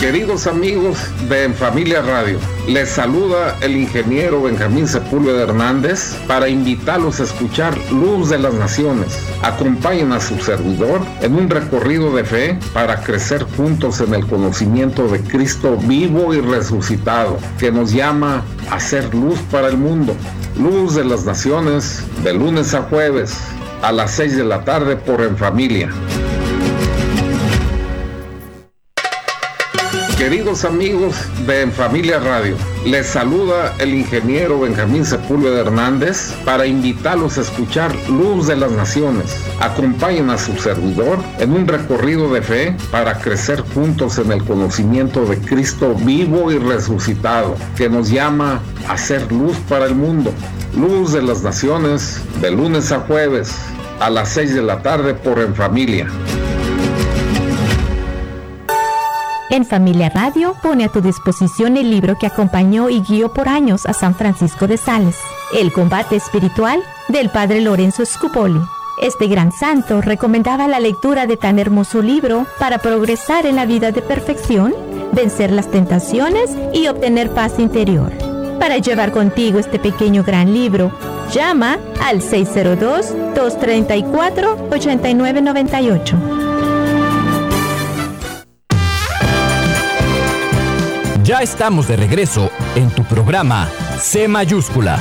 Queridos amigos de En Familia Radio, les saluda el ingeniero Benjamín Sepúlveda Hernández para invitarlos a escuchar Luz de las Naciones. Acompañen a su servidor en un recorrido de fe para crecer juntos en el conocimiento de Cristo vivo y resucitado, que nos llama a ser luz para el mundo. Luz de las Naciones, de lunes a jueves, a las 6 de la tarde por En Familia. Queridos amigos de En Familia Radio, les saluda el ingeniero Benjamín Sepúlveda Hernández para invitarlos a escuchar Luz de las Naciones. Acompañen a su servidor en un recorrido de fe para crecer juntos en el conocimiento de Cristo vivo y resucitado, que nos llama a ser luz para el mundo. Luz de las Naciones, de lunes a jueves, a las 6 de la tarde por En Familia. En Familia Radio pone a tu disposición el libro que acompañó y guió por años a San Francisco de Sales, El combate espiritual del Padre Lorenzo Scupoli. Este gran santo recomendaba la lectura de tan hermoso libro para progresar en la vida de perfección, vencer las tentaciones y obtener paz interior. Para llevar contigo este pequeño gran libro, llama al 602-234-8998. Ya estamos de regreso en tu programa C Mayúscula.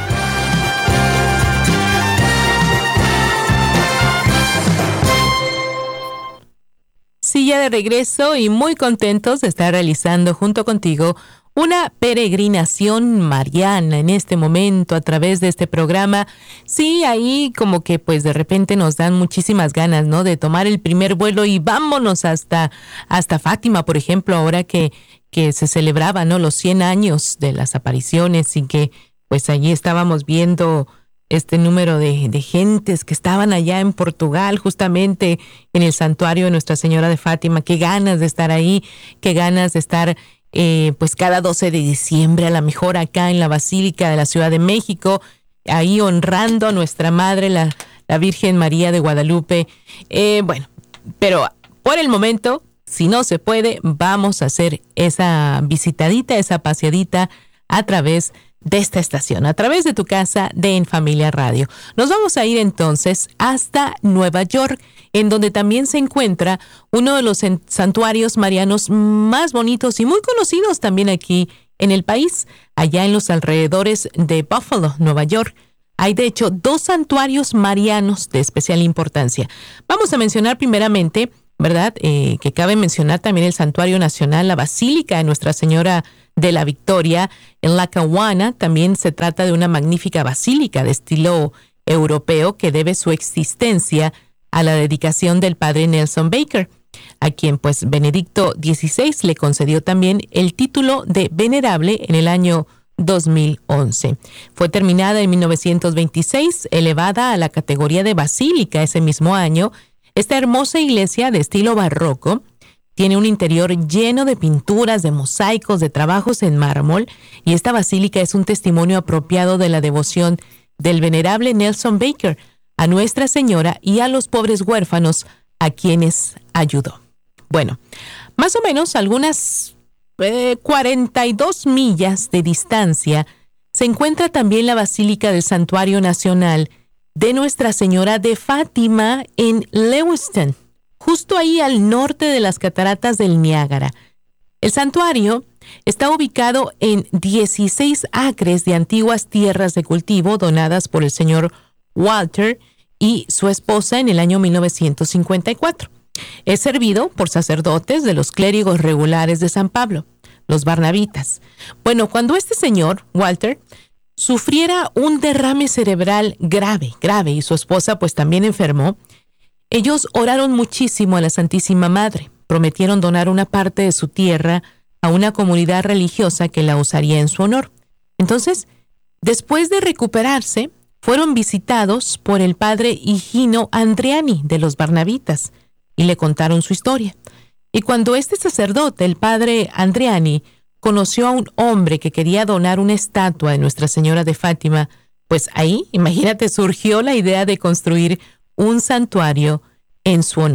Sí, ya de regreso y muy contentos de estar realizando junto contigo una peregrinación mariana en este momento a través de este programa. Sí, ahí como que pues de repente nos dan muchísimas ganas, ¿no? De tomar el primer vuelo y vámonos hasta Fátima, por ejemplo, ahora que se celebraba, ¿no? Los 100 años de las apariciones y que pues allí estábamos viendo este número de gentes que estaban allá en Portugal, justamente en el santuario de Nuestra Señora de Fátima. Qué ganas de estar ahí, qué ganas de estar pues cada 12 de diciembre a lo mejor acá en la Basílica de la Ciudad de México, ahí honrando a nuestra Madre, la Virgen María de Guadalupe. Bueno, pero por el momento, si no se puede, vamos a hacer esa visitadita, esa paseadita a través de esta estación, a través de tu casa de En Familia Radio. Nos vamos a ir entonces hasta Nueva York, en donde también se encuentra uno de los santuarios marianos más bonitos y muy conocidos también aquí en el país, allá en los alrededores de Buffalo, Nueva York. Hay de hecho 2 santuarios marianos de especial importancia. Vamos a mencionar primeramente, ¿verdad? Que cabe mencionar también el Santuario Nacional, la Basílica de Nuestra Señora de la Victoria en Lackawanna. También se trata de una magnífica basílica de estilo europeo que debe su existencia a la dedicación del padre Nelson Baker, a quien pues Benedicto XVI le concedió también el título de venerable en el año 2011. Fue terminada en 1926, elevada a la categoría de basílica ese mismo año. Esta hermosa iglesia de estilo barroco tiene un interior lleno de pinturas, de mosaicos, de trabajos en mármol, y esta basílica es un testimonio apropiado de la devoción del venerable Nelson Baker a Nuestra Señora y a los pobres huérfanos a quienes ayudó. Bueno, más o menos algunas 42 millas de distancia se encuentra también la Basílica del Santuario Nacional de Nuestra Señora de Fátima en Lewiston, justo ahí al norte de las cataratas del Niágara. El santuario está ubicado en 16 acres de antiguas tierras de cultivo donadas por el señor Walter y su esposa en el año 1954. Es servido por sacerdotes de los clérigos regulares de San Pablo, los barnabitas. Bueno, cuando este señor, Walter, sufriera un derrame cerebral grave, y su esposa pues también enfermó, ellos oraron muchísimo a la Santísima Madre, prometieron donar una parte de su tierra a una comunidad religiosa que la usaría en su honor. Entonces, después de recuperarse, fueron visitados por el padre Higino Andriani de los Barnabitas y le contaron su historia. Y cuando este sacerdote, el padre Andriani, conoció a un hombre que quería donar una estatua de Nuestra Señora de Fátima, pues ahí, imagínate, surgió la idea de construir un santuario en su honor.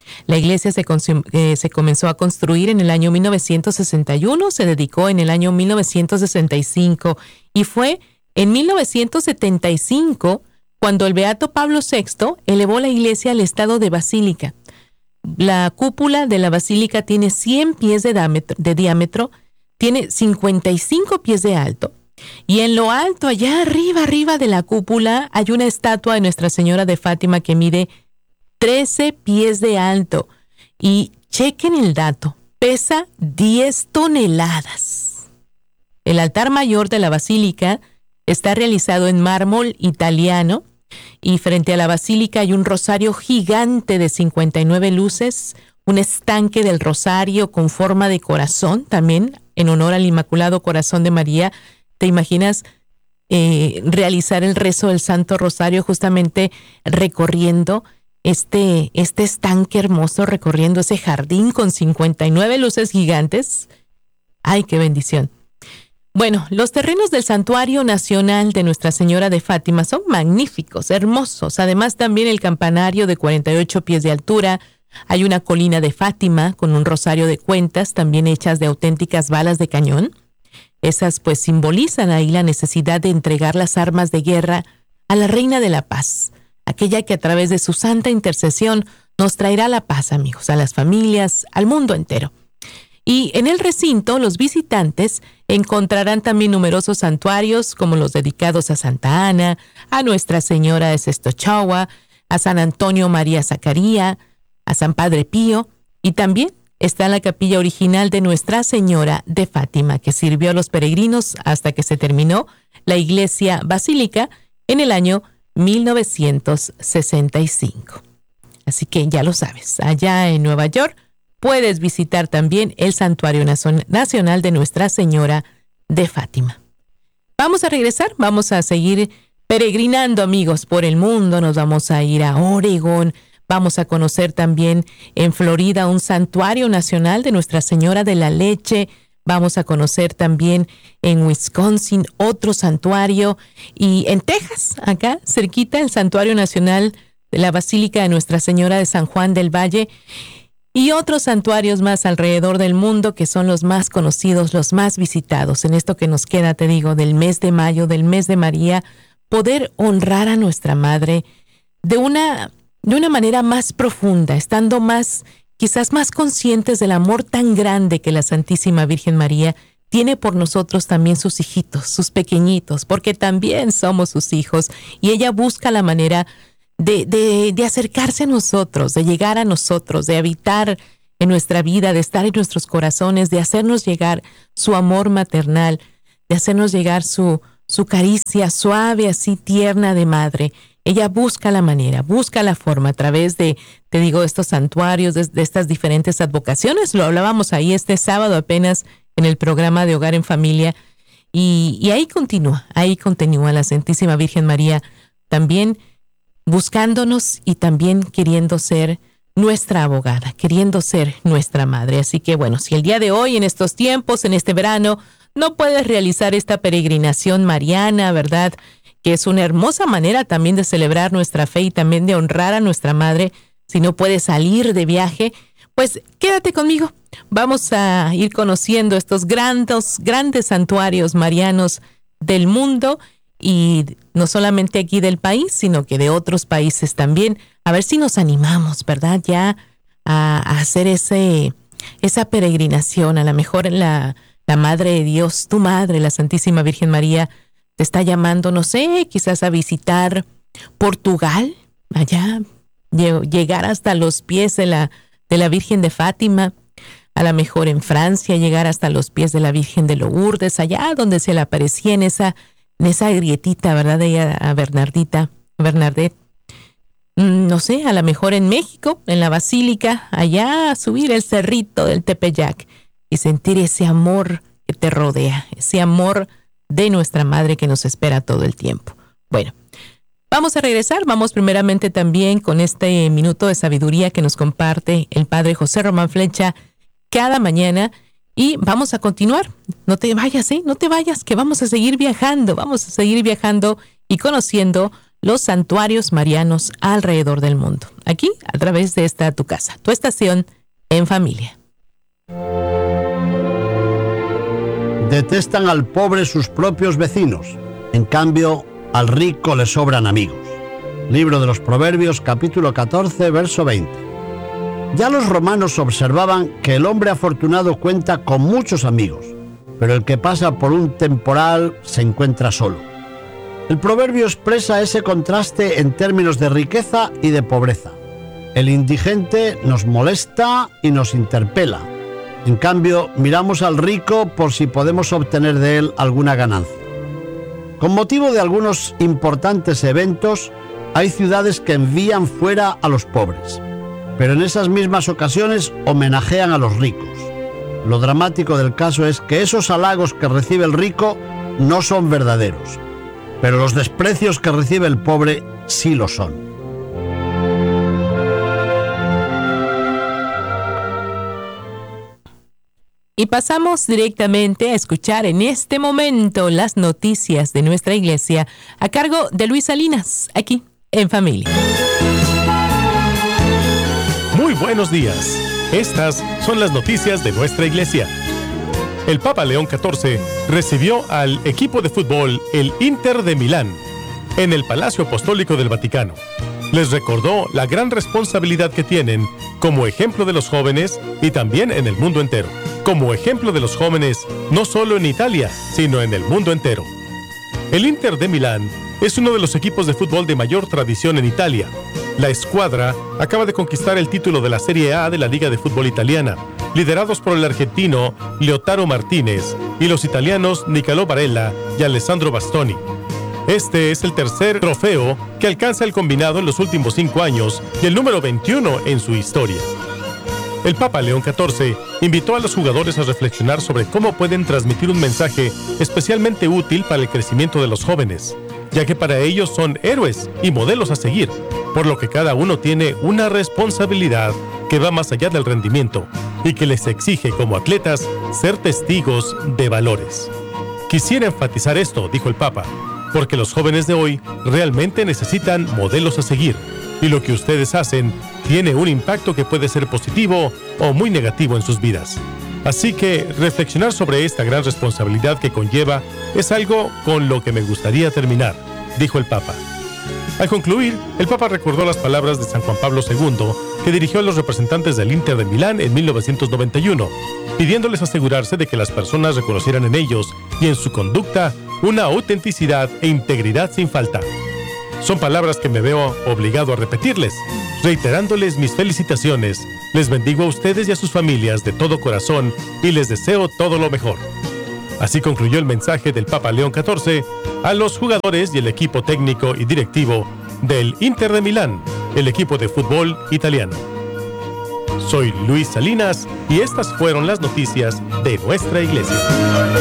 La iglesia se comenzó a construir en el año 1961, se dedicó en el año 1965 y fue en 1975 cuando el Beato Pablo VI elevó la iglesia al estado de basílica. La cúpula de la basílica tiene 100 pies de diámetro, tiene 55 pies de alto. Y en lo alto, allá arriba de la cúpula, hay una estatua de Nuestra Señora de Fátima que mide 13 pies de alto. Y chequen el dato, pesa 10 toneladas. El altar mayor de la basílica está realizado en mármol italiano y frente a la basílica hay un rosario gigante de 59 luces, un estanque del rosario con forma de corazón, también en honor al Inmaculado Corazón de María. ¿Te imaginas realizar el rezo del Santo Rosario justamente recorriendo este estanque hermoso, recorriendo ese jardín con 59 luces gigantes? ¡Ay, qué bendición! Bueno, los terrenos del Santuario Nacional de Nuestra Señora de Fátima son magníficos, hermosos. Además, también el campanario de 48 pies de altura. Hay una colina de Fátima con un rosario de cuentas, también hechas de auténticas balas de cañón. Esas pues simbolizan ahí la necesidad de entregar las armas de guerra a la Reina de la Paz, aquella que a través de su santa intercesión nos traerá la paz, amigos, a las familias, al mundo entero. Y en el recinto, los visitantes encontrarán también numerosos santuarios como los dedicados a Santa Ana, a Nuestra Señora de Sestochahua, a San Antonio María Zacaría, a San Padre Pío, y también está la capilla original de Nuestra Señora de Fátima, que sirvió a los peregrinos hasta que se terminó la iglesia basílica en el año 1965. Así que ya lo sabes, allá en Nueva York puedes visitar también el Santuario Nacional de Nuestra Señora de Fátima. Vamos a regresar, vamos a seguir peregrinando, amigos, por el mundo. Nos vamos a ir a Oregón, vamos a conocer también en Florida un Santuario Nacional de Nuestra Señora de la Leche. Vamos a conocer también en Wisconsin otro santuario, y en Texas, acá cerquita, el Santuario Nacional de la Basílica de Nuestra Señora de San Juan del Valle, y otros santuarios más alrededor del mundo que son los más conocidos, los más visitados. En esto que nos queda, te digo, del mes de mayo, del mes de María, poder honrar a nuestra Madre de una manera más profunda, estando quizás más conscientes del amor tan grande que la Santísima Virgen María tiene por nosotros, también sus hijitos, sus pequeñitos, porque también somos sus hijos, y ella busca la manera de acercarse a nosotros, de llegar a nosotros, de habitar en nuestra vida, de estar en nuestros corazones, de hacernos llegar su amor maternal, de hacernos llegar su caricia suave, así tierna de madre. Ella busca la manera, busca la forma a través de, te digo, estos santuarios, de estas diferentes advocaciones. Lo hablábamos ahí este sábado apenas en el programa de Hogar en Familia, y ahí continúa la Santísima Virgen María también buscándonos y también queriendo ser nuestra abogada, queriendo ser nuestra madre. Así que bueno, si el día de hoy, en estos tiempos, en este verano, no puedes realizar esta peregrinación mariana, ¿verdad?, que es una hermosa manera también de celebrar nuestra fe y también de honrar a nuestra madre. Si no puedes salir de viaje, pues quédate conmigo. Vamos a ir conociendo estos grandes santuarios marianos del mundo, y no solamente aquí del país, sino que de otros países también. A ver si nos animamos, ¿verdad?, ya a hacer esa peregrinación. A lo mejor la Madre de Dios, tu Madre, la Santísima Virgen María, te está llamando, no sé, quizás a visitar Portugal, allá, llegar hasta los pies de la Virgen de Fátima. A lo mejor en Francia, llegar hasta los pies de la Virgen de Lourdes, allá donde se le aparecía en esa grietita, ¿verdad?, de ella a Bernadette. No sé, a lo mejor en México, en la Basílica, allá a subir el cerrito del Tepeyac y sentir ese amor que te rodea, ese amor de nuestra Madre que nos espera todo el tiempo. Bueno, vamos a regresar. Vamos primeramente también con este minuto de sabiduría que nos comparte el Padre José Román Flecha cada mañana. Y vamos a continuar. No te vayas, no te vayas, que vamos a seguir viajando y conociendo los santuarios marianos alrededor del mundo. Aquí, a través de esta tu casa, tu estación en familia. Detestan al pobre sus propios vecinos, en cambio, al rico le sobran amigos. Libro de los Proverbios, capítulo 14, verso 20. Ya los romanos observaban que el hombre afortunado cuenta con muchos amigos, pero el que pasa por un temporal se encuentra solo. El proverbio expresa ese contraste en términos de riqueza y de pobreza. El indigente nos molesta y nos interpela. En cambio, miramos al rico por si podemos obtener de él alguna ganancia. Con motivo de algunos importantes eventos, hay ciudades que envían fuera a los pobres, pero en esas mismas ocasiones homenajean a los ricos. Lo dramático del caso es que esos halagos que recibe el rico no son verdaderos, pero los desprecios que recibe el pobre sí lo son. Y pasamos directamente a escuchar en este momento las noticias de nuestra iglesia a cargo de Luis Salinas, aquí en Familia. Muy buenos días. Estas son las noticias de nuestra iglesia. El Papa León XIV recibió al equipo de fútbol, el Inter de Milán, en el Palacio Apostólico del Vaticano. Les recordó la gran responsabilidad que tienen como ejemplo de los jóvenes y también en el mundo entero. Como ejemplo de los jóvenes, no solo en Italia, sino en el mundo entero. El Inter de Milán es uno de los equipos de fútbol de mayor tradición en Italia. La escuadra acaba de conquistar el título de la Serie A de la Liga de Fútbol Italiana, liderados por el argentino Lautaro Martínez y los italianos Niccolò Barella y Alessandro Bastoni. Este es el tercer trofeo que alcanza el combinado en los últimos 5 años y el número 21 en su historia. El Papa León XIV invitó a los jugadores a reflexionar sobre cómo pueden transmitir un mensaje especialmente útil para el crecimiento de los jóvenes, ya que para ellos son héroes y modelos a seguir, por lo que cada uno tiene una responsabilidad que va más allá del rendimiento y que les exige como atletas ser testigos de valores. Quisiera enfatizar esto, dijo el Papa, porque los jóvenes de hoy realmente necesitan modelos a seguir, y lo que ustedes hacen tiene un impacto que puede ser positivo o muy negativo en sus vidas. Así que reflexionar sobre esta gran responsabilidad que conlleva es algo con lo que me gustaría terminar, dijo el Papa. Al concluir, el Papa recordó las palabras de San Juan Pablo II, que dirigió a los representantes del Inter de Milán en 1991, pidiéndoles asegurarse de que las personas reconocieran en ellos y en su conducta una autenticidad e integridad sin falta. Son palabras que me veo obligado a repetirles, reiterándoles mis felicitaciones. Les bendigo a ustedes y a sus familias de todo corazón y les deseo todo lo mejor. Así concluyó el mensaje del Papa León XIV a los jugadores y el equipo técnico y directivo del Inter de Milán, el equipo de fútbol italiano. Soy Luis Salinas y estas fueron las noticias de nuestra iglesia.